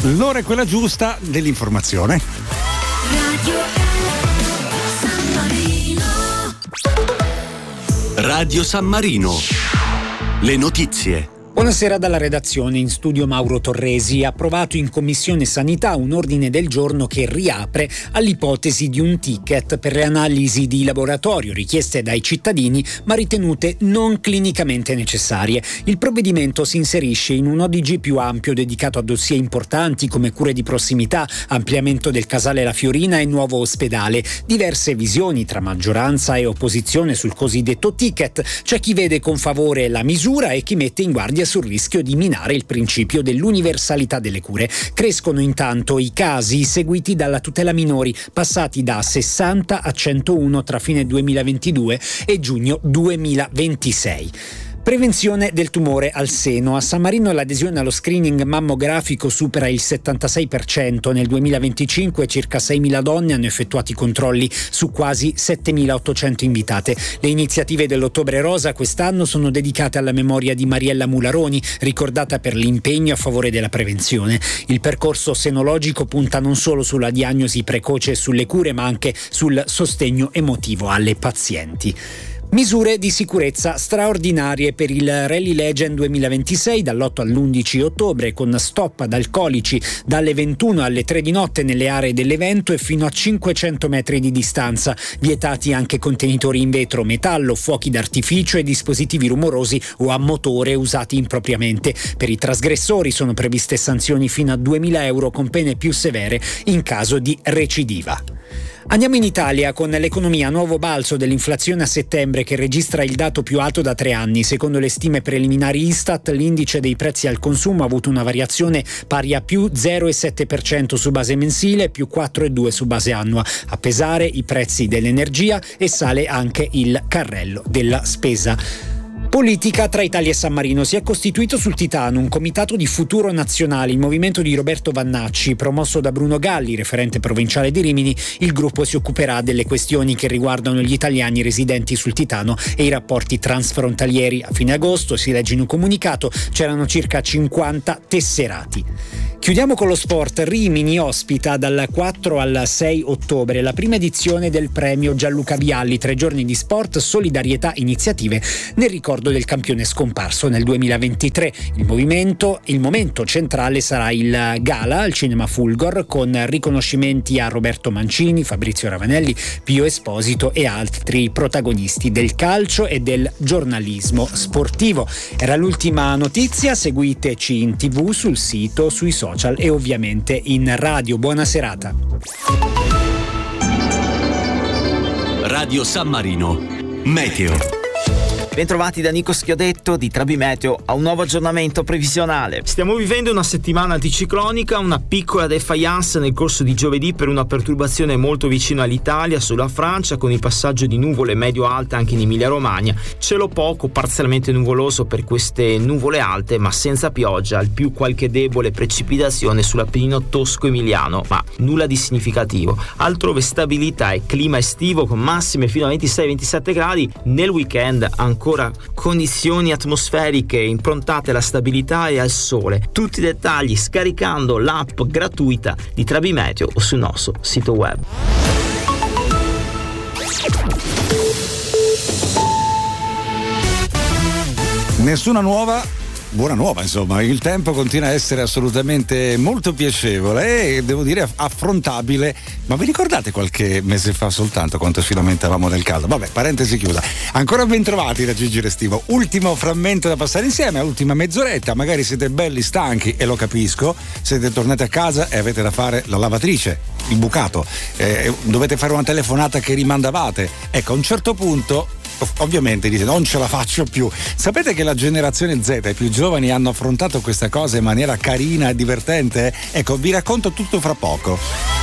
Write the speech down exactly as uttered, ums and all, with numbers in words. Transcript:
L'ora è quella giusta dell'informazione. Radio San Marino. Radio San Marino. Le notizie. Buonasera dalla redazione, in studio Mauro Torresi. Approvato in Commissione Sanità un ordine del giorno che riapre all'ipotesi di un ticket per le analisi di laboratorio richieste dai cittadini ma ritenute non clinicamente necessarie. Il provvedimento si inserisce in un O D G più ampio dedicato a dossier importanti come cure di prossimità, ampliamento del casale La Fiorina e nuovo ospedale. Diverse visioni tra maggioranza e opposizione sul cosiddetto ticket. C'è chi vede con favore la misura e chi mette in guardia sul rischio di minare il principio dell'universalità delle cure. Crescono intanto i casi seguiti dalla tutela minori, passati da sessanta a centouno tra fine duemilaventidue e giugno duemilaventisei. Prevenzione del tumore al seno. A San Marino l'adesione allo screening mammografico supera il settantasei per cento. Nel duemilaventicinque circa seimila donne hanno effettuato i controlli su quasi settemilaottocento invitate. Le iniziative dell'Ottobre Rosa quest'anno sono dedicate alla memoria di Mariella Mularoni, ricordata per l'impegno a favore della prevenzione. Il percorso senologico punta non solo sulla diagnosi precoce e sulle cure, ma anche sul sostegno emotivo alle pazienti. Misure di sicurezza straordinarie per il Rally Legend duemilaventisei dall'otto all'undici ottobre, con stop ad alcolici dalle ventuno alle tre di notte nelle aree dell'evento e fino a cinquecento metri di distanza. Vietati anche contenitori in vetro, metallo, fuochi d'artificio e dispositivi rumorosi o a motore usati impropriamente. Per i trasgressori sono previste sanzioni fino a duemila euro con pene più severe in caso di recidiva. Andiamo in Italia con l'economia, nuovo balzo dell'inflazione a settembre che registra il dato più alto da tre anni. Secondo le stime preliminari Istat, l'indice dei prezzi al consumo ha avuto una variazione pari a più zero virgola sette per cento su base mensile e più quattro virgola due per cento su base annua. A pesare i prezzi dell'energia e sale anche il carrello della spesa. Politica tra Italia e San Marino. Si è costituito sul Titano un comitato di futuro nazionale, il movimento di Roberto Vannacci, promosso da Bruno Galli, referente provinciale di Rimini. Il gruppo si occuperà delle questioni che riguardano gli italiani residenti sul Titano e i rapporti transfrontalieri. A fine agosto, si legge in un comunicato, c'erano circa cinquanta tesserati. Chiudiamo con lo sport. Rimini ospita dal quattro al sei ottobre la prima edizione del premio Gianluca Vialli, tre giorni di sport, solidarietà, iniziative nel ricordo del campione scomparso nel duemilaventitré. Il movimento, il momento centrale sarà il gala al Cinema Fulgor con riconoscimenti a Roberto Mancini, Fabrizio Ravanelli, Pio Esposito e altri protagonisti del calcio e del giornalismo sportivo. Era l'ultima notizia, seguiteci in tv, sul sito, sui social e ovviamente in radio. Buona serata. Radio San Marino. Meteo. Bentrovati da Nico Schiodetto di Trabi Meteo a un nuovo aggiornamento previsionale. Stiamo vivendo una settimana anticiclonica, una piccola défaillance nel corso di giovedì per una perturbazione molto vicina all'Italia, sulla Francia, con il passaggio di nuvole medio-alte anche in Emilia-Romagna. Cielo poco, parzialmente nuvoloso per queste nuvole alte, ma senza pioggia, al più qualche debole precipitazione sull'Appennino tosco-emiliano, ma nulla di significativo. Altrove stabilità e clima estivo con massime fino a ventisei ventisette gradi. Nel weekend ancora Ancora condizioni atmosferiche improntate alla stabilità e al sole. Tutti i dettagli scaricando l'app gratuita di Trabi Meteo o sul nostro sito web. Nessuna nuova buona nuova, insomma, il tempo continua a essere assolutamente molto piacevole e devo dire affrontabile. Ma vi ricordate qualche mese fa soltanto quanto ci lamentavamo del caldo? Vabbè, parentesi chiusa. Ancora ben trovati da Gigi Restivo. Ultimo frammento da passare insieme, ultima mezz'oretta. Magari siete belli stanchi e lo capisco, siete tornati a casa e avete da fare la lavatrice, il bucato, eh, dovete fare una telefonata che rimandavate. Ecco, a un certo punto ovviamente dite non ce la faccio più. Sapete che la generazione Z, i più giovani, hanno affrontato questa cosa in maniera carina e divertente? Ecco, vi racconto tutto fra poco.